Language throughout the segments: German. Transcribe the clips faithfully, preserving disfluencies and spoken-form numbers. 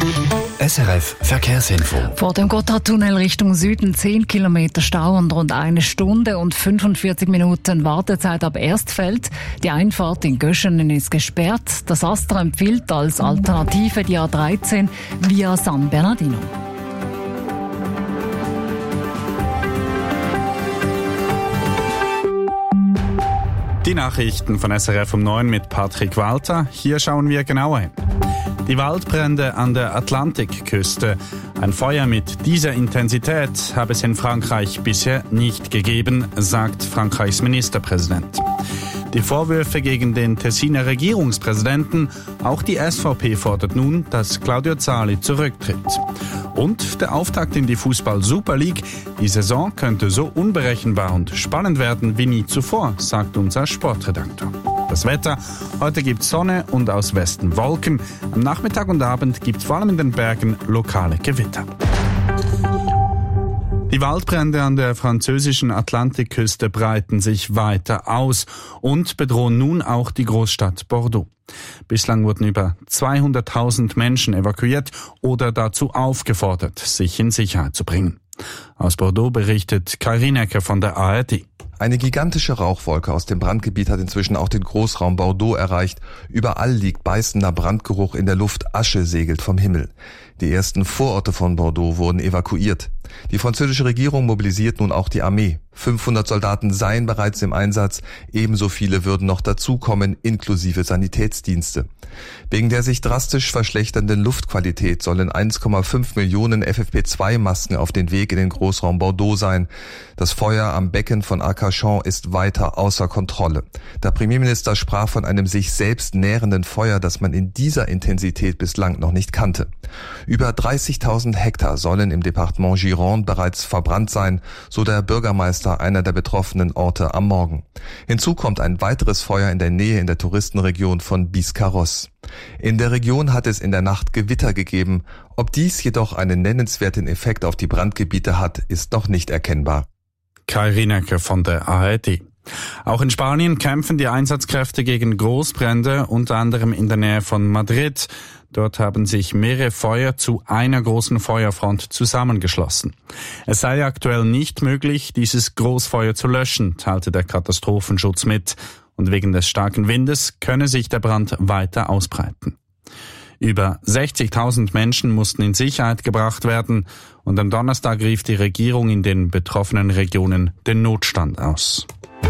S R F Verkehrsinfo. Vor dem Gotthardtunnel Richtung Süden zehn Kilometer Stau und rund eine Stunde und fünfundvierzig Minuten Wartezeit ab Erstfeld. Die Einfahrt in Göschenen ist gesperrt. Das AStA empfiehlt als Alternative die A dreizehn via San Bernardino. Die Nachrichten von S R F um neun mit Patrick Walter. Hier schauen wir genauer hin. Die Waldbrände an der Atlantikküste. Ein Feuer mit dieser Intensität habe es in Frankreich bisher nicht gegeben, sagt Frankreichs Ministerpräsident. Die Vorwürfe gegen den Tessiner Regierungspräsidenten, auch die S V P fordert nun, dass Claudio Zali zurücktritt. Und der Auftakt in die Fußball-Super League. Die Saison könnte so unberechenbar und spannend werden wie nie zuvor, sagt unser Sportredakteur. Das Wetter: Heute gibt's Sonne und aus Westen Wolken. Am Nachmittag und Abend gibt's vor allem in den Bergen lokale Gewitter. Die Waldbrände an der französischen Atlantikküste breiten sich weiter aus und bedrohen nun auch die Großstadt Bordeaux. Bislang wurden über zweihunderttausend Menschen evakuiert oder dazu aufgefordert, sich in Sicherheit zu bringen. Aus Bordeaux berichtet Kai Rienäcker von der A R D. Eine gigantische Rauchwolke aus dem Brandgebiet hat inzwischen auch den Großraum Bordeaux erreicht. Überall liegt beißender Brandgeruch in der Luft, Asche segelt vom Himmel. Die ersten Vororte von Bordeaux wurden evakuiert. Die französische Regierung mobilisiert nun auch die Armee. fünfhundert Soldaten seien bereits im Einsatz, ebenso viele würden noch dazukommen, inklusive Sanitätsdienste. Wegen der sich drastisch verschlechternden Luftqualität sollen eins Komma fünf Millionen F F P zwei Masken auf den Weg in den Großraum Bordeaux sein. Das Feuer am Becken von Arcachon ist weiter außer Kontrolle. Der Premierminister sprach von einem sich selbst nährenden Feuer, das man in dieser Intensität bislang noch nicht kannte. Über dreißigtausend Hektar sollen im Departement Gironde bereits verbrannt sein, so der Bürgermeister einer der betroffenen Orte am Morgen. Hinzu kommt ein weiteres Feuer in der Nähe in der Touristenregion von Biscarrosse. In der Region hat es in der Nacht Gewitter gegeben. Ob dies jedoch einen nennenswerten Effekt auf die Brandgebiete hat, ist noch nicht erkennbar. Kai Rienäcker von der A R D. Auch in Spanien kämpfen die Einsatzkräfte gegen Großbrände, unter anderem in der Nähe von Madrid. Dort haben sich mehrere Feuer zu einer großen Feuerfront zusammengeschlossen. Es sei aktuell nicht möglich, dieses Großfeuer zu löschen, teilte der Katastrophenschutz mit. Und wegen des starken Windes könne sich der Brand weiter ausbreiten. Über sechzigtausend Menschen mussten in Sicherheit gebracht werden und am Donnerstag rief die Regierung in den betroffenen Regionen den Notstand aus.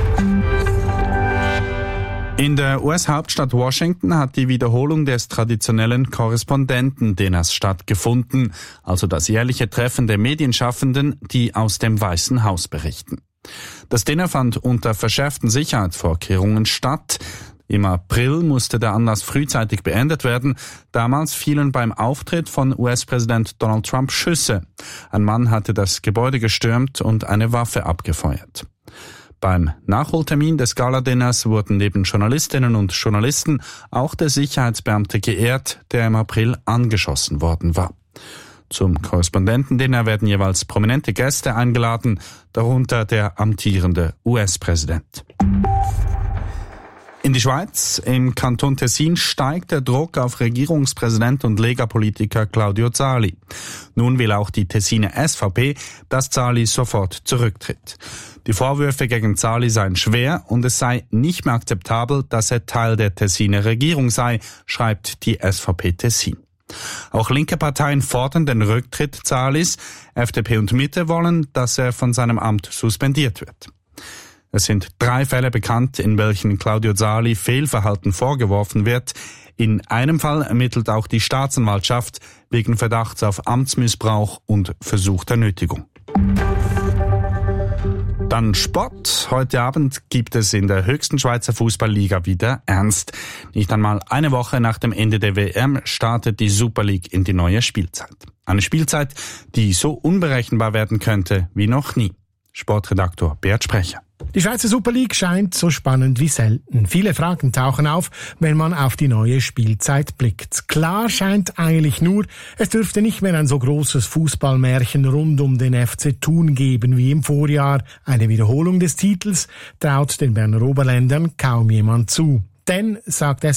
In der U S-Hauptstadt Washington hat die Wiederholung des traditionellen Korrespondentendinners stattgefunden, also das jährliche Treffen der Medienschaffenden, die aus dem Weißen Haus berichten. Das Dinner fand unter verschärften Sicherheitsvorkehrungen statt. Im April musste der Anlass frühzeitig beendet werden. Damals fielen beim Auftritt von U S-Präsident Donald Trump Schüsse. Ein Mann hatte das Gebäude gestürmt und eine Waffe abgefeuert. Beim Nachholtermin des Gala-Dinners wurden neben Journalistinnen und Journalisten auch der Sicherheitsbeamte geehrt, der im April angeschossen worden war. Zum Korrespondentendinner werden jeweils prominente Gäste eingeladen, darunter der amtierende U S-Präsident. In die Schweiz, im Kanton Tessin, steigt der Druck auf Regierungspräsident und Lega-Politiker Claudio Zali. Nun will auch die Tessiner S V P, dass Zali sofort zurücktritt. Die Vorwürfe gegen Zali seien schwer und es sei nicht mehr akzeptabel, dass er Teil der Tessiner Regierung sei, schreibt die S V P Tessin. Auch linke Parteien fordern den Rücktritt Zalis. F D P und Mitte wollen, dass er von seinem Amt suspendiert wird. Es sind drei Fälle bekannt, in welchen Claudio Zali Fehlverhalten vorgeworfen wird. In einem Fall ermittelt auch die Staatsanwaltschaft wegen Verdachts auf Amtsmissbrauch und versuchter Nötigung. Dann Sport. Heute Abend gibt es in der höchsten Schweizer Fußballliga wieder Ernst. Nicht einmal eine Woche nach dem Ende der W M startet die Super League in die neue Spielzeit. Eine Spielzeit, die so unberechenbar werden könnte wie noch nie. Sportredaktor Beat Sprecher. Die Schweizer Super League scheint so spannend wie selten. Viele Fragen tauchen auf, wenn man auf die neue Spielzeit blickt. Klar scheint eigentlich nur, es dürfte nicht mehr ein so großes Fußballmärchen rund um den F C Thun geben wie im Vorjahr. Eine Wiederholung des Titels traut den Berner Oberländern kaum jemand zu. Denn, sagt